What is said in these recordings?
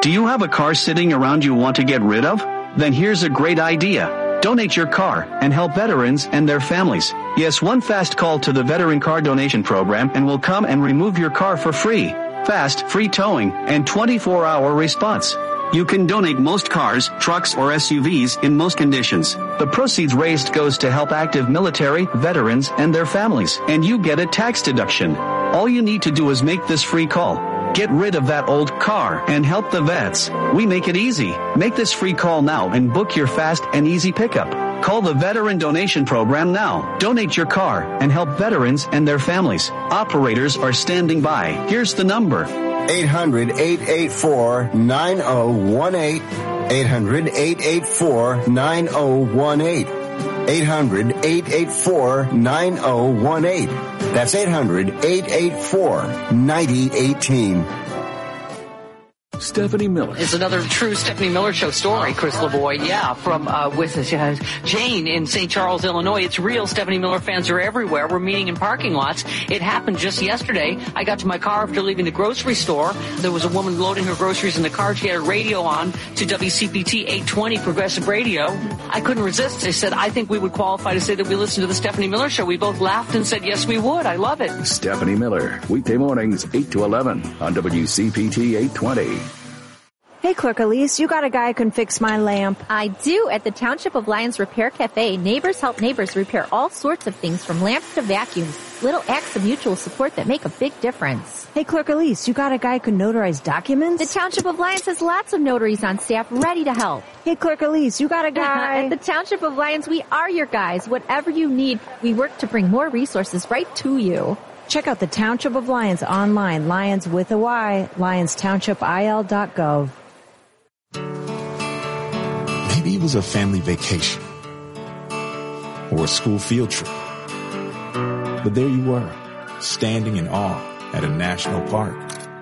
Do you have a car sitting around you want to get rid of? Then here's a great idea. Donate your car and help veterans and their families. Yes, one fast call to the Veteran Car Donation Program and we'll come and remove your car for free. Fast, free towing, and 24-hour response. You can donate most cars, trucks, or SUVs in most conditions. The proceeds raised goes to help active military, veterans, and their families. And you get a tax deduction. All you need to do is make this free call. Get rid of that old car and help the vets. We make it easy. Make this free call now and book your fast and easy pickup. Call the Veteran Donation Program now. Donate your car and help veterans and their families. Operators are standing by. Here's the number. 800-884-9018. 800-884-9018. 800-884-9018. That's 800-884-9018. Stephanie Miller. It's another true Stephanie Miller Show story, Chris LeBoy. Yeah, from with Jane in St. Charles, Illinois. It's real. Stephanie Miller fans are everywhere. We're meeting in parking lots. It happened just yesterday. I got to my car after leaving the grocery store. There was a woman loading her groceries in the car. She had a radio on to WCPT 820 Progressive Radio. I couldn't resist. I said, I think we would qualify to say that we listen to the Stephanie Miller Show. We both laughed and said, yes, we would. I love it. Stephanie Miller, weekday mornings, 8 to 11 on WCPT 820. Hey, Clerk Elise, you got a guy who can fix my lamp. I do. At the Township of Lyons Repair Cafe, neighbors help neighbors repair all sorts of things from lamps to vacuums. Little acts of mutual support that make a big difference. Hey, Clerk Elise, you got a guy who can notarize documents? The Township of Lyons has lots of notaries on staff ready to help. Hey, Clerk Elise, you got a guy? At the Township of Lyons, we are your guys. Whatever you need, we work to bring more resources right to you. Check out the Township of Lyons online, Lyons with a Y, LyonsTownshipIL.gov. Maybe it was a family vacation or a school field trip. But there you were, standing in awe at a national park.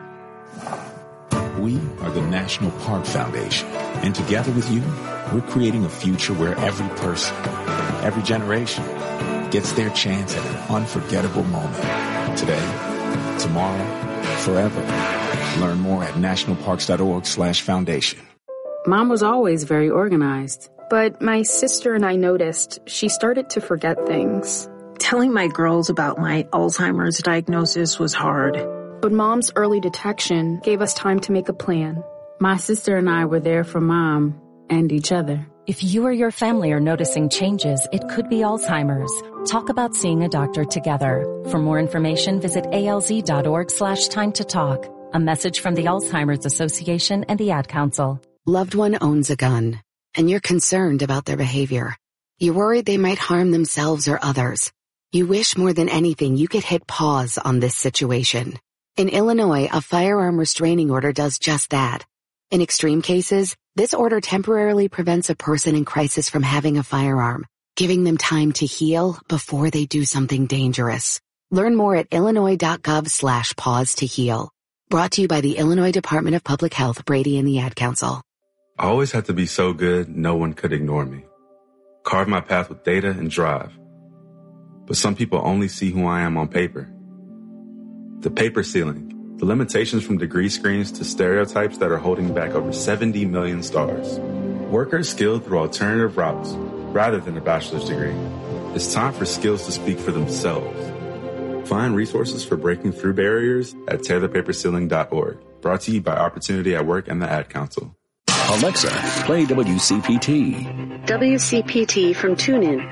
We are the National Park Foundation, and together with you, we're creating a future where every person, every generation gets their chance at an unforgettable moment. Today, tomorrow, forever. Learn more at nationalparks.org/foundation. Mom was always very organized. But my sister and I noticed she started to forget things. Telling my girls about my Alzheimer's diagnosis was hard. But Mom's early detection gave us time to make a plan. My sister and I were there for Mom and each other. If you or your family are noticing changes, it could be Alzheimer's. Talk about seeing a doctor together. For more information, visit alz.org/time to talk. A message from the Alzheimer's Association and the Ad Council. Loved one owns a gun, and you're concerned about their behavior. You're worried they might harm themselves or others. You wish more than anything you could hit pause on this situation. In Illinois, a firearm restraining order does just that. In extreme cases, this order temporarily prevents a person in crisis from having a firearm, giving them time to heal before they do something dangerous. Learn more at illinois.gov/pause to heal. Brought to you by the Illinois Department of Public Health, Brady and the Ad Council. I always had to be so good, no one could ignore me. Carve my path with data and drive. But some people only see who I am on paper. The paper ceiling, the limitations from degree screens to stereotypes that are holding back over 70 million stars. Workers skilled through alternative routes rather than a bachelor's degree. It's time for skills to speak for themselves. Find resources for breaking through barriers at tearthepaperceiling.org. Brought to you by Opportunity at Work and the Ad Council. Alexa, play WCPT. WCPT from TuneIn.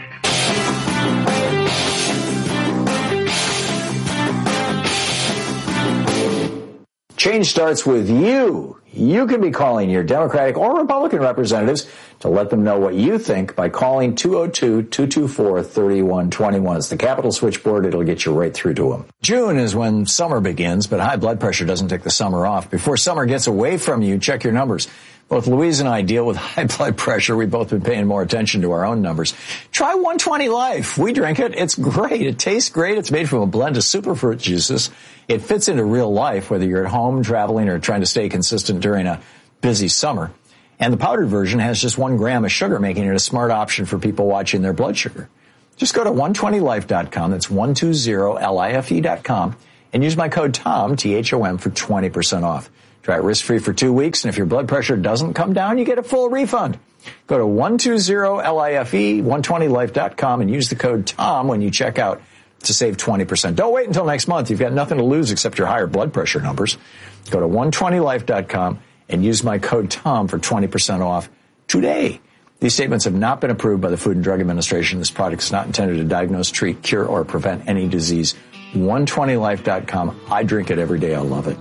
Change starts with you. You can be calling your Democratic or Republican representatives to let them know what you think by calling 202-224-3121. It's the Capitol switchboard. It'll get you right through to them. June is when summer begins, but high blood pressure doesn't take the summer off. Before summer gets away from you, check your numbers. Both Louise and I deal with high blood pressure. We've both been paying more attention to our own numbers. Try 120 Life. We drink it. It's great. It tastes great. It's made from a blend of superfruit juices. It fits into real life, whether you're at home, traveling, or trying to stay consistent during a busy summer. And the powdered version has just 1 gram of sugar, making it a smart option for people watching their blood sugar. Just go to 120life.com. That's 120life.com. And use my code TOM, THOM, for 20% off. Try it risk-free for 2 weeks, and if your blood pressure doesn't come down, you get a full refund. Go to 120LIFE, 120life.com, and use the code TOM when you check out to save 20%. Don't wait until next month. You've got nothing to lose except your higher blood pressure numbers. Go to 120life.com and use my code TOM for 20% off today. These statements have not been approved by the Food and Drug Administration. This product is not intended to diagnose, treat, cure, or prevent any disease. 120life.com. I drink it every day. I love it.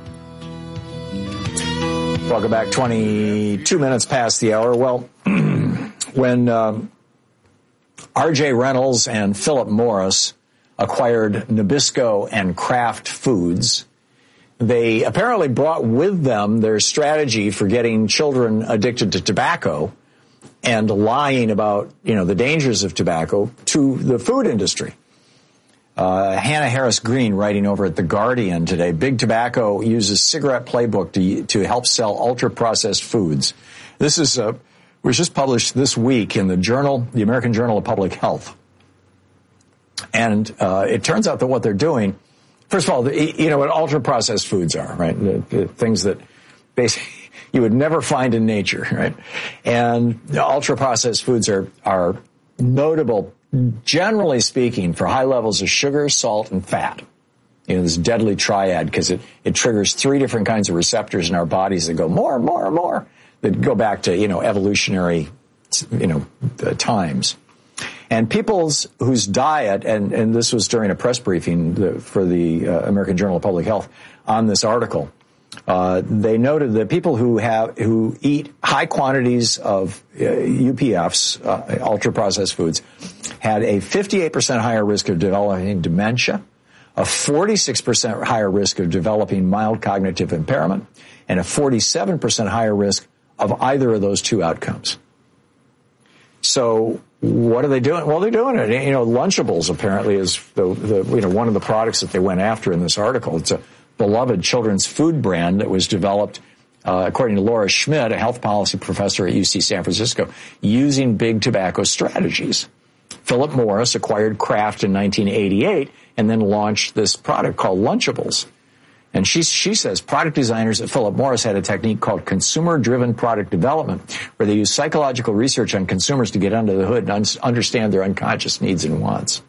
Welcome back. 22 minutes past the hour. Well, when R.J. Reynolds and Philip Morris acquired Nabisco and Kraft Foods, they apparently brought with them their strategy for getting children addicted to tobacco and lying about, the dangers of tobacco to the food industry. Hannah Harris Green, writing over at The Guardian today, Big Tobacco uses cigarette playbook to help sell ultra-processed foods. This was just published this week in the American Journal of Public Health. And it turns out that what they're doing, first of all, what ultra-processed foods are, right? The things that basically you would never find in nature, right? And ultra-processed foods are notable, generally speaking, for high levels of sugar, salt, and fat. This deadly triad, because it triggers 3 different kinds of receptors in our bodies that go more, more, more, that go back to, evolutionary, times. And people's whose diet, and this was during a press briefing for the American Journal of Public Health on this article, they noted that people who eat high quantities of UPFs, ultra-processed foods, had a 58% higher risk of developing dementia, a 46% higher risk of developing mild cognitive impairment, and a 47% higher risk of either of those 2 outcomes. So what are they doing? Well, they're doing it. Lunchables apparently is one of the products that they went after in this article. It's a beloved children's food brand that was developed, according to Laura Schmidt, a health policy professor at UC San Francisco, using big tobacco strategies. Philip Morris acquired Kraft in 1988 and then launched this product called Lunchables. And she says product designers at Philip Morris had a technique called consumer-driven product development, where they use psychological research on consumers to get under the hood and understand their unconscious needs and wants.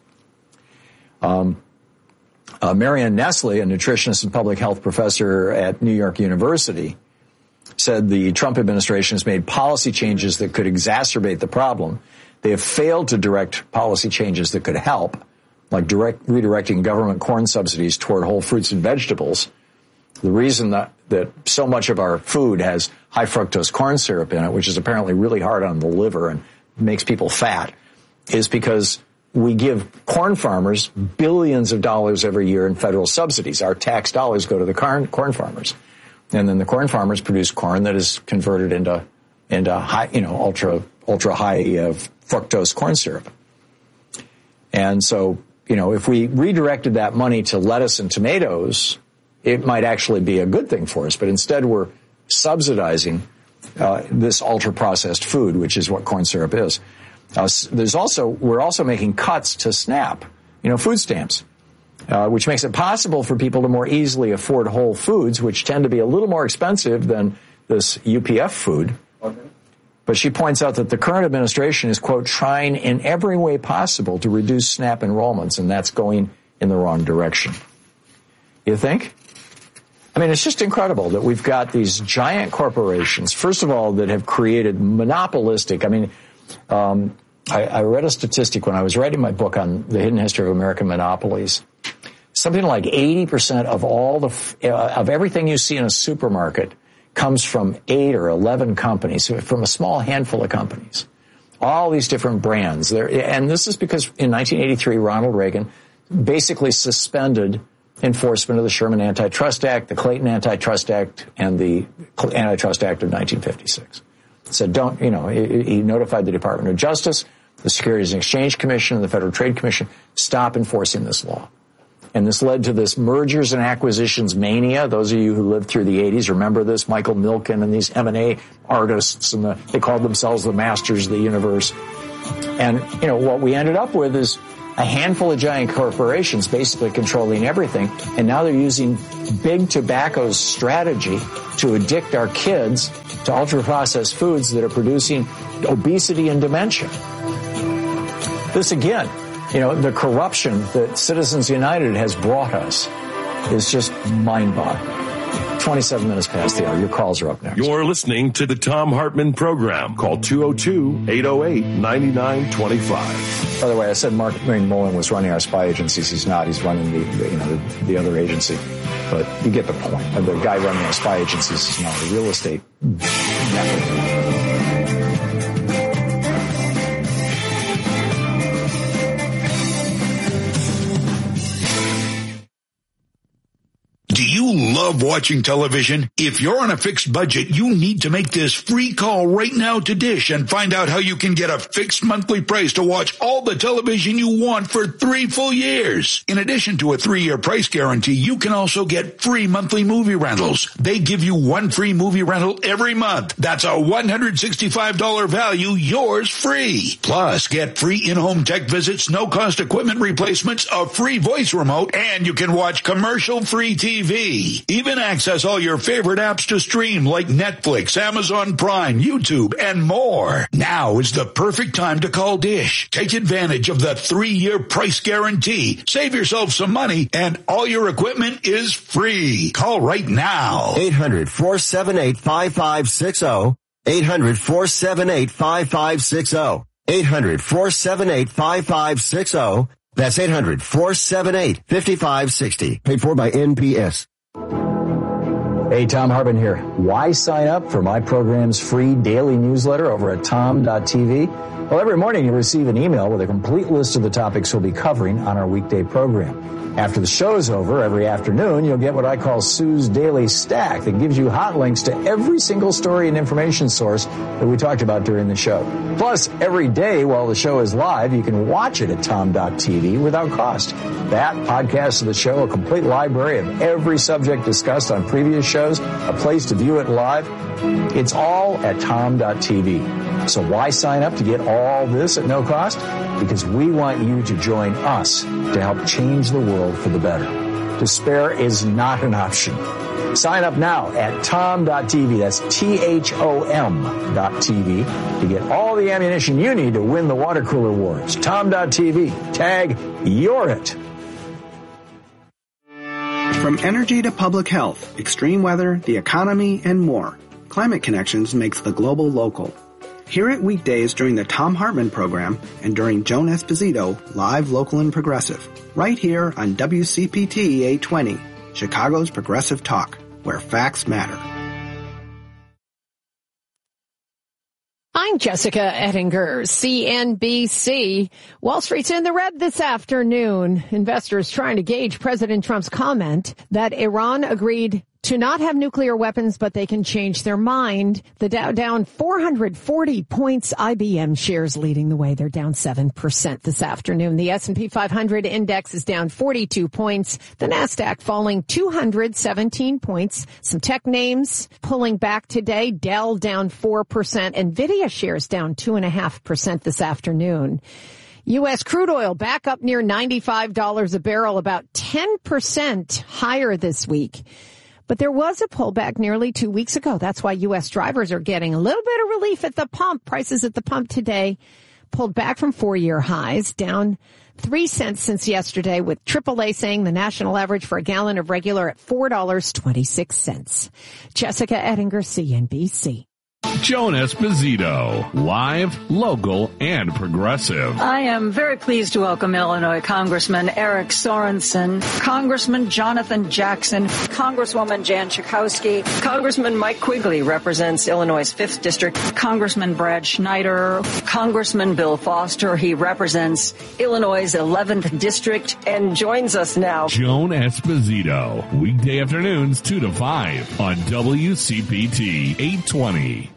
Marianne Nestle, a nutritionist and public health professor at New York University, said the Trump administration has made policy changes that could exacerbate the problem. They have failed to direct policy changes that could help, like redirecting government corn subsidies toward whole fruits and vegetables. The reason that so much of our food has high fructose corn syrup in it, which is apparently really hard on the liver and makes people fat, is because we give corn farmers billions of dollars every year in federal subsidies. Our tax dollars go to the corn farmers. And then the corn farmers produce corn that is converted into high, ultra high fructose corn syrup. And so, if we redirected that money to lettuce and tomatoes, it might actually be a good thing for us. But instead, we're subsidizing this ultra-processed food, which is what corn syrup is. We're also making cuts to SNAP, food stamps, which makes it possible for people to more easily afford whole foods, which tend to be a little more expensive than this UPF food. Okay. But she points out that the current administration is, quote, trying in every way possible to reduce SNAP enrollments, and that's going in the wrong direction. You think? I mean, it's just incredible that we've got these giant corporations, first of all, that have created monopolistic. I mean, I read a statistic when I was writing my book on the hidden history of American monopolies. Something like 80% of all of everything you see in a supermarket comes from 8 or 11 companies, from a small handful of companies. All these different brands. And this is because in 1983, Ronald Reagan basically suspended enforcement of the Sherman Antitrust Act, the Clayton Antitrust Act, and the Antitrust Act of 1956. Said he notified the Department of Justice, the Securities and Exchange Commission, and the Federal Trade Commission, stop enforcing this law. And this led to this mergers and acquisitions mania. Those of you who lived through the 80s remember this, Michael Milken and these M&A artists, and they called themselves the masters of the universe. And, what we ended up with is a handful of giant corporations basically controlling everything. And now they're using big tobacco's strategy to addict our kids to ultra-processed foods that are producing obesity and dementia. This again, the corruption that Citizens United has brought us is just mind-boggling. 27 minutes past the hour. Your calls are up next. You're listening to the Thom Hartmann Program. Call 202-808-9925. By the way, I said Mark Mullen was running our spy agencies. He's not. He's running the other agency. But you get the point. The guy running our spy agencies is not a real estate network. Do you love watching television? If you're on a fixed budget, you need to make this free call right now to Dish and find out how you can get a fixed monthly price to watch all the television you want for 3 full years. In addition to a 3-year price guarantee, you can also get free monthly movie rentals. They give you 1 free movie rental every month. That's a $165 value, yours free. Plus, get free in-home tech visits, no-cost equipment replacements, a free voice remote, and you can watch commercial-free TV. Even access all your favorite apps to stream like Netflix, Amazon Prime, YouTube, and more. Now is the perfect time to call Dish. Take advantage of the 3-year price guarantee. Save yourself some money, and all your equipment is free. Call right now. 800-478-5560. 800-478-5560. 800-478-5560. That's 800-478-5560. Paid for by NPS. Hey, Thom Hartmann here. Why sign up for my program's free daily newsletter over at tom.tv? Well, every morning you receive an email with a complete list of the topics we'll be covering on our weekday program. After the show's over, every afternoon, you'll get what I call Sue's Daily Stack that gives you hot links to every single story and information source that we talked about during the show. Plus, every day while the show is live, you can watch it at tom.tv without cost. That, podcast of the show, a complete library of every subject discussed on previous shows, a place to view it live. It's all at tom.tv. So why sign up to get all this at no cost? Because we want you to join us to help change the world for the better. Despair is not an option. Sign up now at tom.tv. That's THOM.tv to get all the ammunition you need to win the water cooler wars. tom.tv. Tag You're It. From energy to public health, extreme weather, the economy, and more, Climate Connections makes the global local. Hear it weekdays during the Thom Hartmann Program and during Joan Esposito, live, local, and progressive. Right here on WCPT 820, Chicago's Progressive Talk, where facts matter. I'm Jessica Ettinger, CNBC. Wall Street's in the red this afternoon. Investors trying to gauge President Trump's comment that Iran agreed to not have nuclear weapons, but they can change their mind. The Dow down 440 points. IBM shares leading the way. They're down 7% this afternoon. The S&P 500 index is down 42 points. The Nasdaq falling 217 points. Some tech names pulling back today. Dell down 4%. NVIDIA shares down 2.5% this afternoon. U.S. crude oil back up near $95 a barrel, about 10% higher this week. But there was a pullback nearly 2 weeks ago. That's why U.S. drivers are getting a little bit of relief at the pump. Prices at the pump today pulled back from 4-year highs, down 3 cents since yesterday, with AAA saying the national average for a gallon of regular at $4.26. Jessica Ettinger, CNBC. Joan Esposito, live, local, and progressive. I am very pleased to welcome Illinois Congressman Eric Sorensen, Congressman Jonathan Jackson, Congresswoman Jan Schakowsky, Congressman Mike Quigley represents Illinois' 5th District, Congressman Brad Schneider, Congressman Bill Foster, he represents Illinois' 11th District, and joins us now. Joan Esposito, weekday afternoons 2 to 5 on WCPT 820.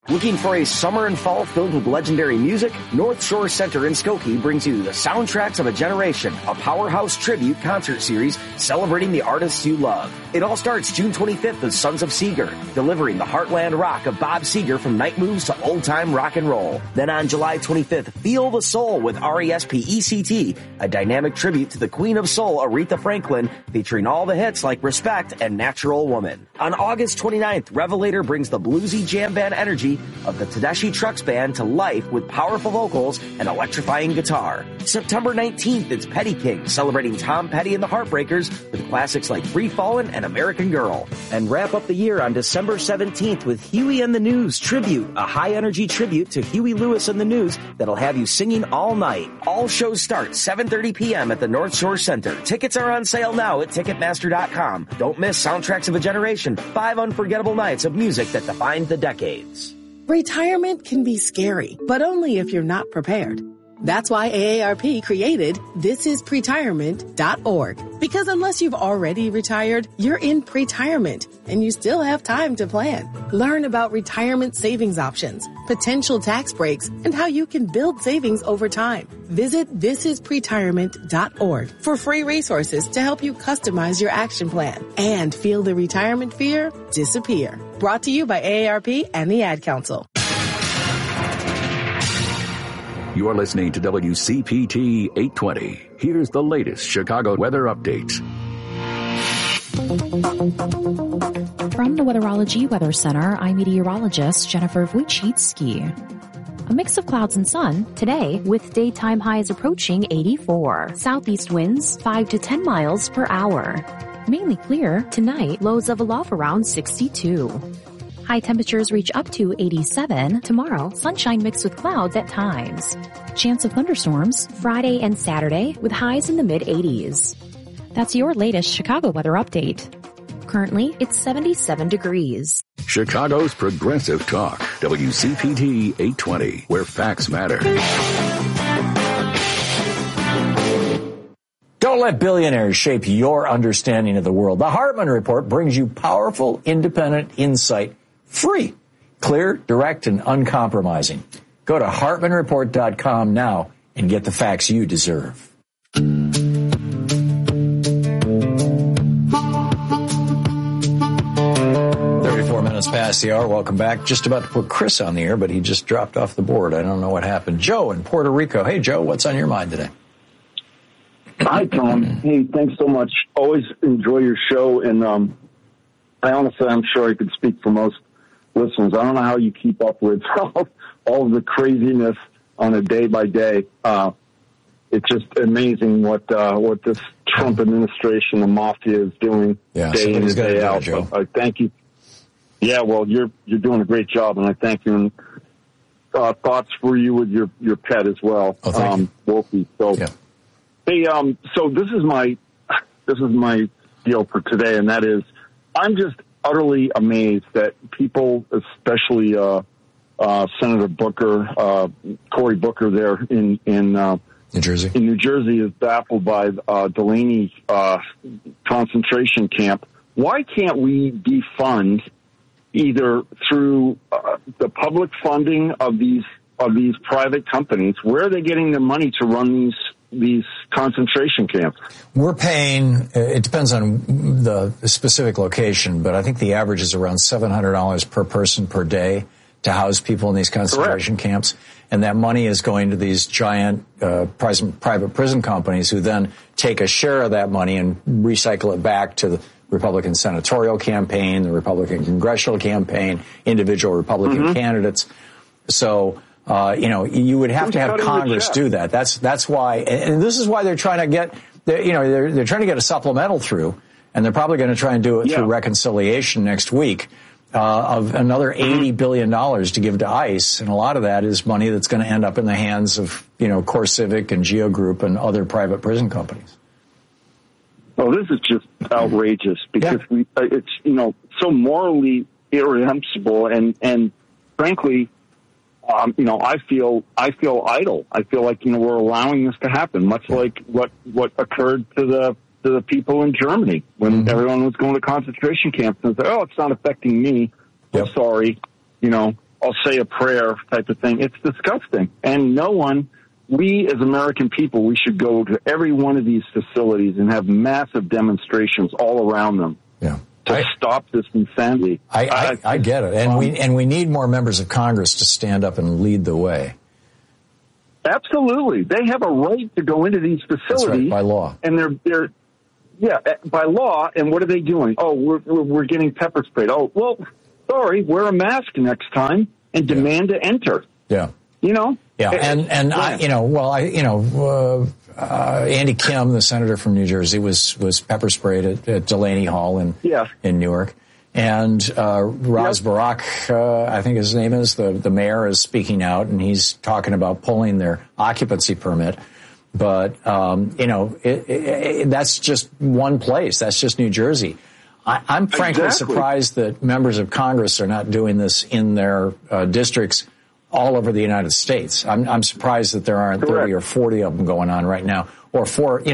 Looking for a summer and fall filled with legendary music? North Shore Center in Skokie brings you the Soundtracks of a Generation, a powerhouse tribute concert series celebrating the artists you love. It all starts June 25th with Sons of Seeger, delivering the heartland rock of Bob Seger from night moves to old-time rock and roll. Then on July 25th, Feel the Soul with RESPECT, a dynamic tribute to the Queen of Soul, Aretha Franklin, featuring all the hits like Respect and Natural Woman. On August 29th, Revelator brings the bluesy jam band energy of the Tedeschi Trucks Band to life with powerful vocals and electrifying guitar. September 19th, it's Petty King, celebrating Tom Petty and the Heartbreakers with classics like Free Fallin' and American Girl. And wrap up the year on December 17th with Huey and the News Tribute, a high-energy tribute to Huey Lewis and the News that'll have you singing all night. All shows start 7:30 p.m. at the North Shore Center. Tickets are on sale now at Ticketmaster.com. Don't miss Soundtracks of a Generation, 5 unforgettable nights of music that defined the decades. Retirement can be scary, but only if you're not prepared. That's why AARP created thisispretirement.org. Because unless you've already retired, you're in pretirement and you still have time to plan. Learn about retirement savings options, potential tax breaks, and how you can build savings over time. Visit thisispretirement.org for free resources to help you customize your action plan and feel the retirement fear disappear. Brought to you by AARP and the Ad Council. You're listening to WCPT 820. Here's the latest Chicago weather update. From the Weatherology Weather Center, I'm meteorologist Jennifer Wojcicki. A mix of clouds and sun today with daytime highs approaching 84. Southeast winds 5 to 10 miles per hour. Mainly clear tonight, lows of a low around 62. High temperatures reach up to 87. Tomorrow, sunshine mixed with clouds at times. Chance of thunderstorms Friday and Saturday with highs in the mid-80s. That's your latest Chicago weather update. Currently, it's 77 degrees. Chicago's Progressive Talk, WCPT 820, where facts matter. Don't let billionaires shape your understanding of the world. The Hartman Report brings you powerful, independent insight, free, clear, direct, and uncompromising. Go to hartmanreport.com now and get the facts you deserve. 34 minutes past the hour. Welcome back. Just about to put Chris on the air, but he just dropped off the board. I don't know what happened. Joe in Puerto Rico. Hey, Joe, what's on your mind today? Hi, Tom. Hey, thanks so much. Always enjoy your show, and I honestly, I'm sure I could speak for most listeners. I don't know how you keep up with all of the craziness on a day-by-day. It's just amazing what this Trump administration, the mafia, is doing day in and day out. Joe. I thank you. Yeah, well, you're doing a great job, and I thank you. And thoughts for you with your pet as well, Wolfie. So. Yeah. Hey, so this is my deal for today, and that is, I'm just utterly amazed that people, especially Senator Booker, Cory Booker, there in New Jersey, is baffled by Delaney concentration camp. Why can't we defund either through the public funding of these private companies? Where are they getting the money to run these concentration camps? We're paying, it depends on the specific location, but I think the average is around $700 per person per day to house people in these concentration camps. And that money is going to these giant private prison companies who then take a share of that money and recycle it back to the Republican senatorial campaign, the Republican congressional campaign, individual Republican candidates. So, you would have to have Congress do that. That's why, and this is why they're trying to get, they're trying to get a supplemental through, and they're probably going to try and do it through reconciliation next week, of another $80 billion to give to ICE. And a lot of that is money that's going to end up in the hands of, CoreCivic and Geo Group and other private prison companies. Oh, this is just outrageous because it's, so morally irreprehensible and frankly, I feel idle. I feel like, we're allowing this to happen, much like what occurred to the people in Germany when everyone was going to concentration camps and said, oh, it's not affecting me. I'm sorry. I'll say a prayer type of thing. It's disgusting. And we as American people, we should go to every one of these facilities and have massive demonstrations all around them. Yeah. To stop this insanity. I get it. And we need more members of Congress to stand up and lead the way. Absolutely. They have a right to go into these facilities. That's right, by law. And they're by law. And what are they doing? Oh, we're getting pepper sprayed. Oh, well, sorry, wear a mask next time and demand to enter. Yeah. Yeah. Andy Kim, the senator from New Jersey, was pepper sprayed at Delaney Hall in Newark. And Raz Barak, I think his name is, the mayor is speaking out, and he's talking about pulling their occupancy permit. But, that's just one place. That's just New Jersey. I'm frankly surprised that members of Congress are not doing this in their districts all over the United States. I'm surprised that there aren't 30 or 40 of them going on right now. Or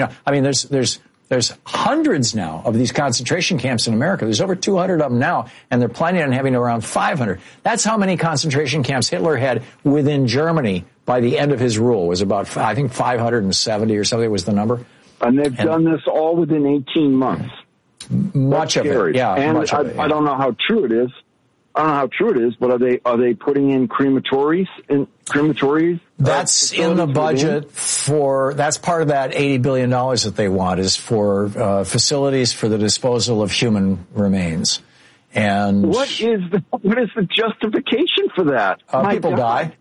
there's hundreds now of these concentration camps in America. There's over 200 of them now, and they're planning on having around 500. That's how many concentration camps Hitler had within Germany by the end of his rule. It was about, I think, 570 or something was the number. And they've done this all within 18 months. Much of it, yeah. And I don't know how true it is. But are they putting in crematories? That's in the budget that's part of that $80 billion that they want is for facilities for the disposal of human remains. And what is the justification for that? People die.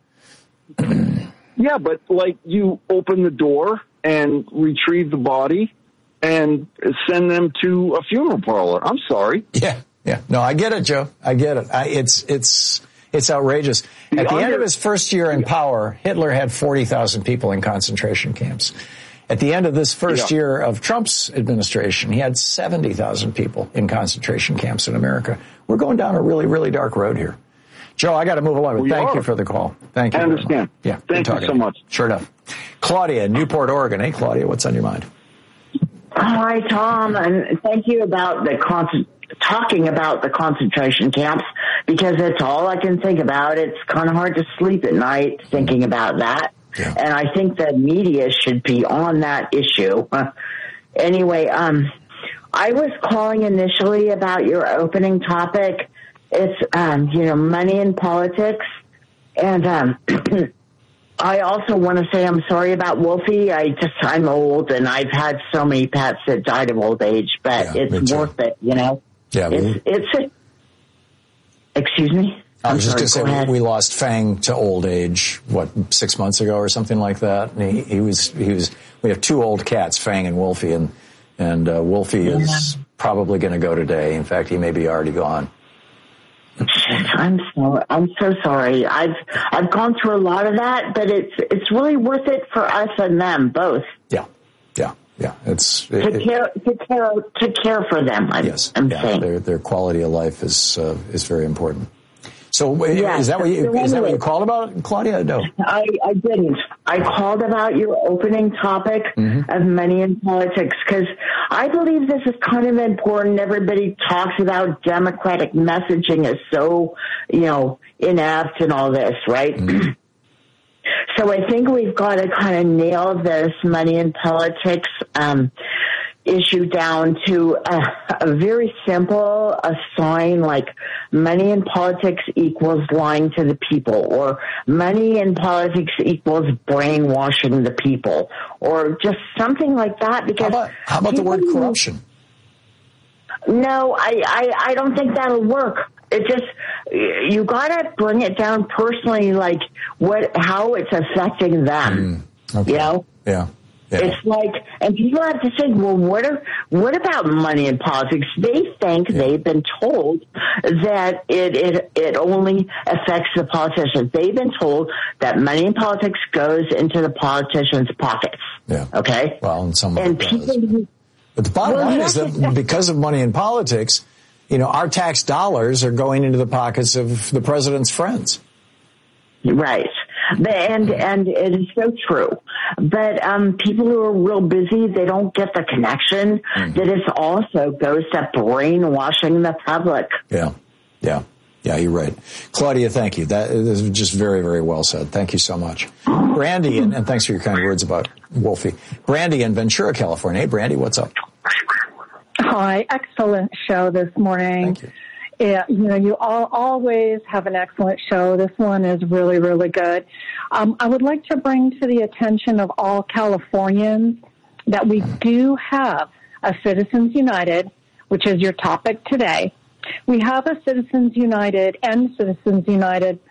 Yeah, but you open the door and retrieve the body and send them to a funeral parlor. I'm sorry. Yeah. Yeah, no, I get it, Joe. I get it. It's outrageous. At the end of his first year in power, Hitler had 40,000 people in concentration camps. At the end of this first year of Trump's administration, he had 70,000 people in concentration camps in America. We're going down a really, really dark road here. Joe, I got to move along. But thank you for the call. Thank you. I understand. Yeah, thank you so much. Sure enough. Claudia, Newport, Oregon. Hey, Claudia, what's on your mind? Hi, Tom, and thank you about talking about the concentration camps, because it's all I can think about. It's kind of hard to sleep at night thinking about that. Yeah. And I think the media should be on that issue. Anyway, I was calling initially about your opening topic. It's, money in politics. And I also want to say I'm sorry about Wolfie. I'm old, and I've had so many pets that died of old age, but it's worth it, Yeah, excuse me? I was just going to say we lost Fang to old age, 6 months ago or something like that. And he was. We have two old cats, Fang and Wolfie, and Wolfie is probably going to go today. In fact, he may be already gone. I'm so sorry. I've gone through a lot of that, but it's really worth it for us and them both. Yeah. To care for them. I'm saying their quality of life is very important. So is that what you called about, Claudia? No, I didn't. I called about your opening topic of money in politics, because I believe this is kind of important. Everybody talks about Democratic messaging as so, inept and all this, right? So I think we've got to kind of nail this money in politics issue down to a very simple sign, like money in politics equals lying to the people, or money in politics equals brainwashing the people, or just something like that. Because how about the word corruption? No, I don't think that'll work. It just, you gotta bring it down personally, like how it's affecting them. Okay. Yeah. It's like, and people have to think, well, what about money in politics? They think they've been told that it only affects the politicians. They've been told that money in politics goes into the politicians' pockets. Yeah. Okay? Well, in some way but the bottom line is that because of money in politics, our tax dollars are going into the pockets of the president's friends. Right. And it is so true. But people who are real busy, they don't get the connection that it also goes to brainwashing the public. Yeah. Yeah, you're right. Claudia, thank you. That is just very, very well said. Thank you so much. Brandy, and thanks for your kind words about Wolfie. Brandy in Ventura, California. Hey, Brandy, what's up? Hi, excellent show this morning. Thank you. Yeah, you always have an excellent show. This one is really, really good. I would like to bring to the attention of all Californians that we do have a Citizens United, which is your topic today. We have a Citizens United and Citizens United